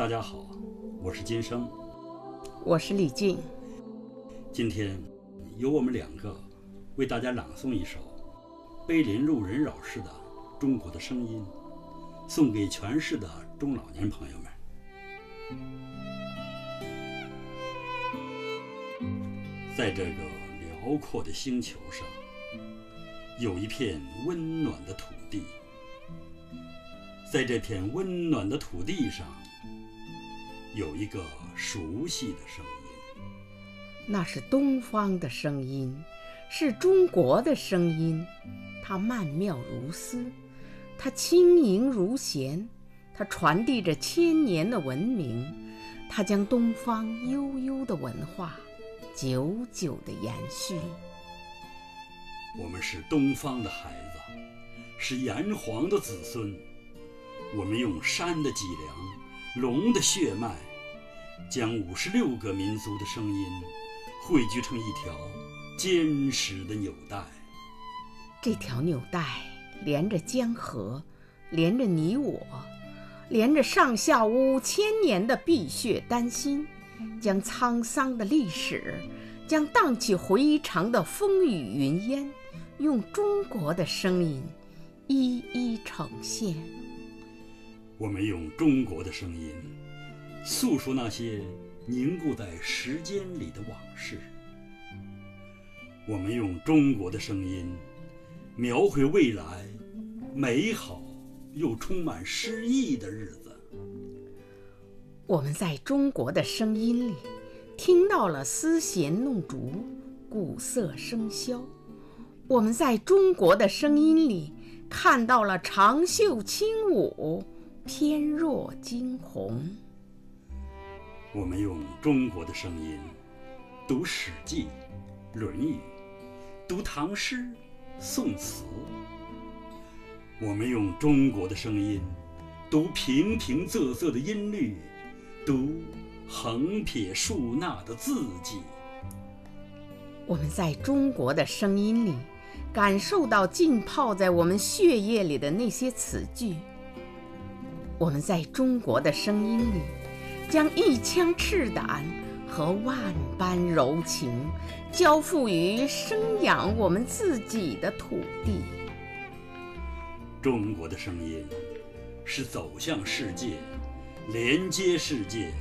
大家好，我是金生， 我是李静。 今天由我们两个为大家朗诵一首碑林路人扰士的《中国的声音》，送给全市的中老年朋友们。在这个辽阔的星球上，有一片温暖的土地，在这片温暖的土地上，有一个熟悉的声音， 那是东方的声音，是中国的声音。它曼妙如丝，它轻盈如弦，它传递着千年的文明，它将东方悠悠的文化久久地延续。 我们是东方的孩子，是炎黄的子孙。我们用山的脊梁，龙的血脉，将56个民族的声音汇聚成一条坚实的纽带。 这条纽带连着江河，连着你我，连着上下5000年的碧血丹心，将沧桑的历史，将荡气回肠的风雨云烟，用中国的声音一一呈现。 我们用中国的声音诉说那些凝固在时间里的往事，我们用中国的声音描绘未来美好又充满诗意的日子。 我们在中国的声音里听到了丝弦弄竹，鼓瑟笙箫；我们在中国的声音里看到了长袖轻舞，翩若惊鸿。 我们用中国的声音读《史记》《论语》，读唐诗宋词。我们用中国的声音读平平仄仄的音律，读横撇竖捺的字迹。 我们在中国的声音里感受到浸泡在我们血液里的那些词句。我们在中国的声音里将一腔赤胆和万般柔情交付于生养我们自己的土地。 中国的声音是走向世界，连接世界，